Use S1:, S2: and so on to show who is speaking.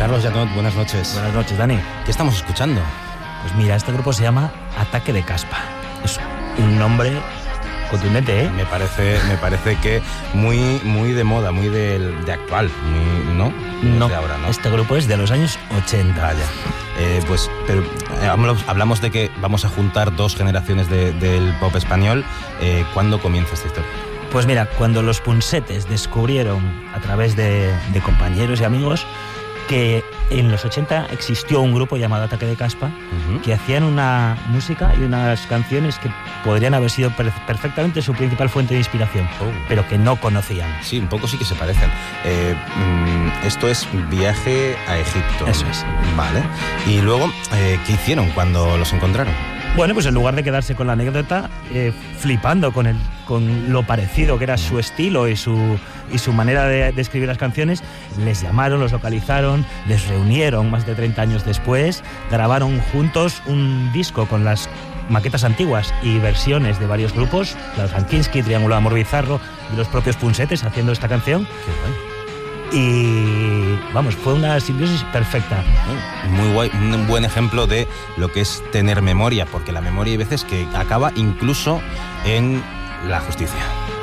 S1: Carlos Janot, buenas noches.
S2: Buenas noches, Dani.
S1: ¿Qué estamos escuchando?
S2: Pues mira, este grupo se llama Ataque de Caspa. Es un nombre contundente, ¿eh?
S1: Me parece que muy de moda, muy de actual, ¿no?
S2: No,
S1: de ahora, ¿no?
S2: Este grupo es de los años 80.
S1: Vaya. Pero hablamos de que vamos a juntar dos generaciones del pop español. ¿Cuándo comienza esta historia?
S2: Pues mira, cuando los Punsetes descubrieron a través de compañeros y amigos que en los 80 existió un grupo llamado Ataque de Caspa, que hacían una música y unas canciones que podrían haber sido perfectamente su principal fuente de inspiración, pero que no conocían.
S1: Sí, un poco sí que se parecen. Esto es Viaje a Egipto.
S2: Eso es.
S1: Vale. Y luego, ¿qué hicieron cuando los encontraron?
S2: Bueno, pues en lugar de quedarse con la anécdota, flipando con lo parecido que era su estilo y su manera de escribir las canciones, les llamaron, los localizaron, les reunieron más de 30 años después, grabaron juntos un disco con las maquetas antiguas y versiones de varios grupos, Klaus Hankinski, Triángulo de Amor Bizarro y los propios Punsetes haciendo esta canción.
S1: Qué guay.
S2: Y vamos, fue una simbiosis perfecta.
S1: Muy guay, un buen ejemplo de lo que es tener memoria, porque la memoria hay veces que acaba incluso en la justicia.